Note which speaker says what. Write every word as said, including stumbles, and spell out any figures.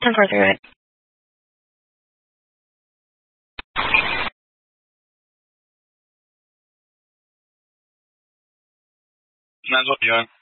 Speaker 1: ten four through it.
Speaker 2: Might as well join.